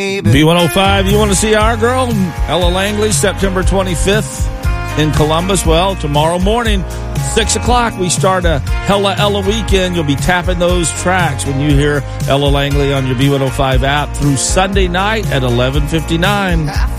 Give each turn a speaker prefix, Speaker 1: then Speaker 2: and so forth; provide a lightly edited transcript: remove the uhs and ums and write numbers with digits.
Speaker 1: B105, you want to see our girl, Ella Langley, September 25th in Columbus? Well, tomorrow morning, 6 o'clock, we start a Hella Ella weekend. You'll be tapping those tracks when you hear Ella Langley on your B105 app through Sunday night at 11:59.